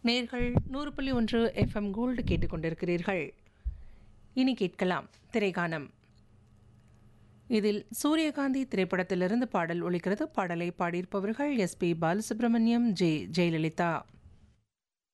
நேர்கள் 100.1 FM gold கேட்டுக்கொண்டிருக்கிறீர்கள். இனி கேட்கலாம் திரைகானம். இதில் சூரியகாந்தி திரைப்படத்திலிருந்து பாடல் ஒலிக்கிறது. பாடலை பாடியிருப்பவர்கள் SP பாலசுப்ரமணியம், ஜெயலலிதா.